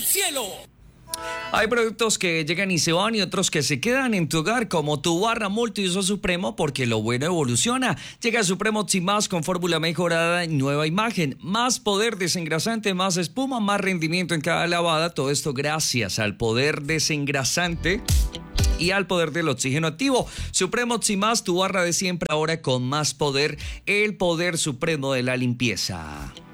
del cielo. Hay productos que llegan y se van y otros que se quedan en tu hogar, como tu barra multiuso Supremo, porque lo bueno evoluciona. Llega Supremo Optimás con fórmula mejorada y nueva imagen. Más poder desengrasante, más espuma, más rendimiento en cada lavada. Todo esto gracias al poder desengrasante y al poder del oxígeno activo. Supremo Optimás, tu barra de siempre ahora con más poder. El poder supremo de la limpieza.